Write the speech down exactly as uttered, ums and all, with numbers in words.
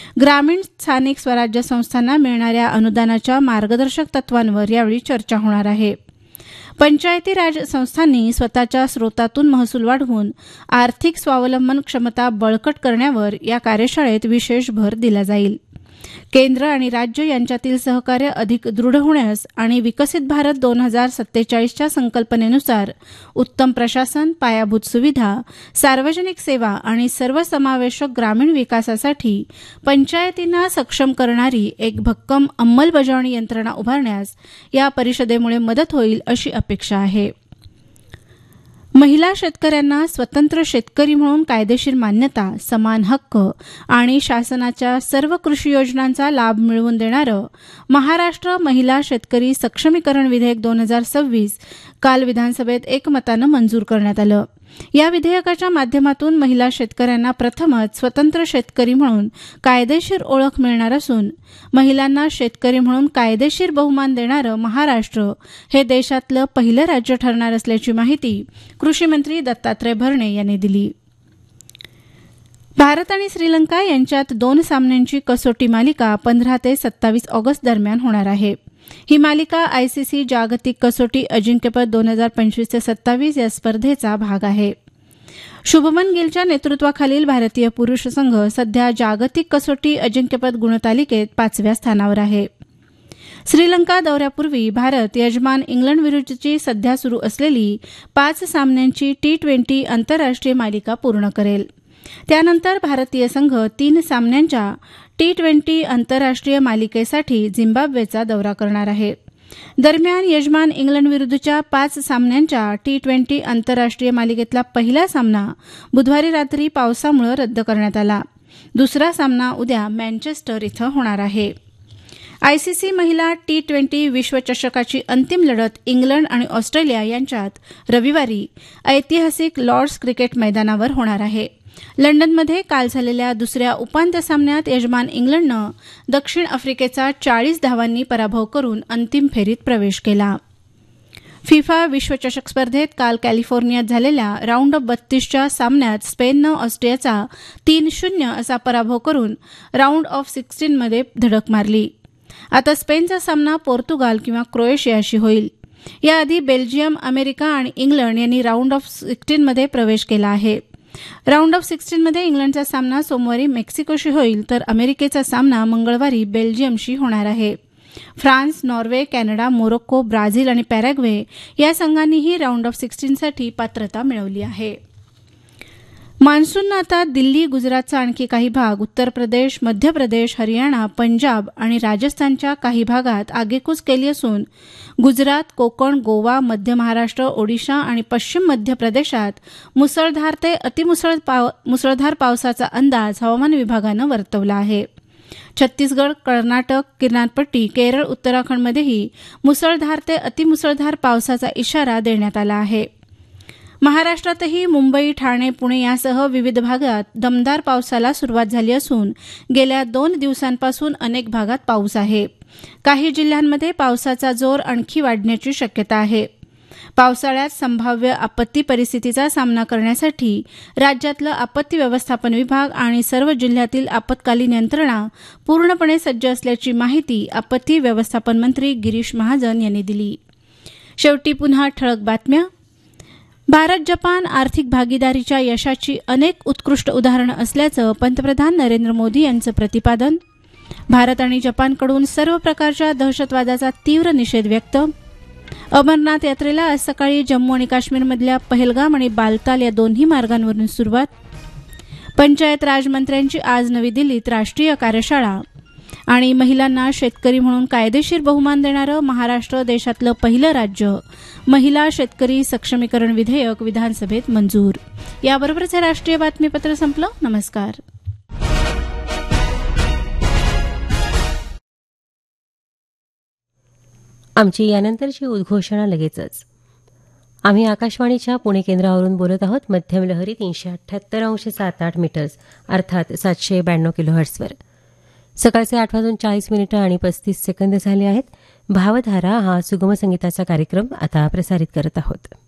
ग्रामीण स्थानिक स्वराज्य संस्थांना मिळणाऱ्या अनुदानाच्या मार्गदर्शक तत्वांवर यावेळी चर्चा होणार आहे. पंचायती राज संस्थांनी स्वतःच्या स्रोतातून महसूल वाढवून आर्थिक स्वावलंबन क्षमता बळकट करण्यावर या कार्यशाळेत विशेष भर दिला जाईल. केंद्र आणि राज्य यांच्यातील सहकार्य अधिक दृढ होण्यास आणि विकसित भारत दोन हजार सत्तेचाळीसच्या संकल्पनेनुसार उत्तम प्रशासन, पायाभूत सुविधा, सार्वजनिक सेवा आणि सर्वसमावेशक ग्रामीण विकासासाठी पंचायतींना सक्षम करणारी एक भक्कम अंमलबजावणी यंत्रणा उभारण्यास या परिषदेमुळे मदत होईल अशी अपेक्षा आहे. महिला शेतकऱ्यांना स्वतंत्र शेतकरी म्हणून कायदेशीर मान्यता, समान हक्क आणि शासनाच्या सर्व कृषी योजनांचा लाभ मिळवून देणारं महाराष्ट्र महिला शेतकरी सक्षमीकरण विधेयक दोन हजार सव्वीस काल विधानसभेत एकमतानं मंजूर करण्यात आलं. या विधेयकाच्या माध्यमातून महिला शेतकऱ्यांना प्रथमच स्वतंत्र शेतकरी म्हणून कायदेशीर ओळख मिळणार असून महिलांना शेतकरी म्हणून कायदेशीर बहुमान देणारं महाराष्ट्र हे देशातलं पहिलं राज्य ठरणार असल्याची माहिती कृषी मंत्री दत्तात्रय भरणे यांनी दिली. भारत आणि श्रीलंका यांच्यात दोन सामन्यांची कसोटी मालिका पंधरा ते सत्तावीस ऑगस्ट दरम्यान होणार आहे. ही मालिका आयसीसी जागतिक कसोटी अजिंक्यपद दोन हजार पंचवीस ते सत्तावीस या स्पर्धेचा भाग आहे. शुभमन गिलच्या नेतृत्वाखालील भारतीय पुरुष संघ सध्या जागतिक कसोटी अजिंक्यपद गुणतालिकेत पाचव्या स्थानावर आहे. श्रीलंका दौऱ्यापूर्वी भारत यजमान इंग्लंड विरुद्धची सध्या सुरू असलेली पाच सामन्यांची टी ट्वेंटी आंतरराष्ट्रीय मालिका पूर्ण करेल. त्यानंतर भारतीय संघ तीन सामन्यांच्या टी ट्वेंटी आंतरराष्ट्रीय मालिकेसाठी झिम्बाब्वेचा दौरा करणार आहे. दरम्यान यजमान इंग्लंड विरुद्धच्या पाच सामन्यांच्या टी ट्वेंटी आंतरराष्ट्रीय मालिकेतला पहिला सामना बुधवारी रात्री पावसामुळे रद्द करण्यात आला. दुसरा सामना उद्या मँचेस्टर इथं होणार आहे. आयसीसी महिला टी ट्वेंटी विश्वचषकाची अंतिम लढत इंग्लंड आणि ऑस्ट्रेलिया यांच्यात रविवारी ऐतिहासिक लॉर्ड्स क्रिकेट मैदानावर होणार आहे. लंडनमध्ये काल झालेल्या दुसऱ्या उपांत्य सामन्यात यजमान इंग्लंडनं दक्षिण आफ्रिकेचा चाळीस धावांनी पराभव करून अंतिम फेरीत प्रवेश केला. फिफा विश्वचषक स्पर्धेत काल कॅलिफोर्नियात झालेल्या राऊंड ऑफ बत्तीसच्या सामन्यात स्पेननं ऑस्ट्रियाचा तीन शून्य असा पराभव करून राऊंड ऑफ सिक्स्टीनमध्ये धडक मारली. आता स्पेनचा सामना पोर्तुगाल किंवा क्रोएशियाशी होईल. याआधी बेल्जियम, अमेरिका आणि इंग्लंड यांनी राऊंड ऑफ सिक्स्टीनमध्ये प्रवेश केला आहे. राऊंड ऑफ सिक्स्टीनमध्ये इंग्लंडचा सामना सोमवारी मेक्सिकोशी होईल तर अमेरिकेचा सामना मंगळवारी बेल्जियमशी होणार आहे. France, Norway, Canada, Morocco, Brazil आणि पॅराग्वे या संघांनीही राऊंड ऑफ सिक्स्टीनसाठी पात्रता मिळवली आहे. मान्सूननं आता दिल्ली, गुजरातचा आणखी काही भाग, उत्तर प्रदेश, मध्य प्रदेश, हरियाणा, पंजाब आणि राजस्थानच्या काही भागात आगेकूच केली असून गुजरात, कोकण, गोवा, मध्य महाराष्ट्र, ओडिशा आणि पश्चिम मध्य प्रदेशात मुसळधार ते अतिमुसळ पाव मुसळधार पावसाचा अंदाज हवामान विभागानं वर्तवला आहे. छत्तीसगड, कर्नाटक, किनारपट्टी, केरळ, उत्तराखंडमध्येही मुसळधार ते अतिमुसळधार पावसाचा इशारा देण्यात आला आहे. महाराष्ट्रातही मुंबई, ठाणे, पुणे यासह विविध भागात दमदार पावसाला सुरुवात झाली असून गेल्या दोन दिवसांपासून अनेक भागात पाऊस आहे. काही जिल्ह्यांमध्ये पावसाचा जोर आणखी वाढण्याची शक्यता आहे. पावसाळ्यात संभाव्य आपत्ती परिस्थितीचा सामना करण्यासाठी राज्यातलं आपत्ती व्यवस्थापन विभाग आणि सर्व जिल्ह्यातील आपत्कालीन यंत्रणा पूर्णपणे सज्ज असल्याची माहिती आपत्ती व्यवस्थापन मंत्री गिरीश महाजन यांनी दिली. शेवटी पुन्हा ठळक बातम्या. भारत जपान आर्थिक भागीदारीच्या यशाची अनेक उत्कृष्ट उदाहरणं असल्याचं पंतप्रधान नरेंद्र मोदी यांचं प्रतिपादन. भारत आणि जपानकडून सर्व प्रकारच्या दहशतवादाचा तीव्र निषेध व्यक्त. अमरनाथ यात्रेला आज सकाळी जम्मू आणि काश्मीरमधल्या पहलगाम आणि बालताल या दोन्ही मार्गांवरून सुरुवात. पंचायत राज मंत्र्यांची आज नवी दिल्लीत राष्ट्रीय कार्यशाळा. आणि महिलांना शेतकरी म्हणून कायदेशीर बहुमान देणारं महाराष्ट्र देशातलं पहिलं राज्य, महिला शेतकरी सक्षमीकरण विधेयक विधानसभेत मंजूर. याबरोबरच हे राष्ट्रीय बातमीपत्र संपलं. नमस्कार. आमची यानंतरची उद्घोषणा लगेचच. आम्ही आकाशवाणीच्या पुणे केंद्रावरून बोलत आहोत. मध्यम लहरी तीनशे अठ्ठ्याहत्तर अंश सात आठ मीटर्स अर्थात सातशे ब्याण्णव किलो हर्ट्सवर. सकाळचे आठ वाजून चाळीस मिनिटं आणि पस्तीस सेकंद झाले आहेत. भावधारा हा सुगम संगीताचा कार्यक्रम आता प्रसारित करत आहोत.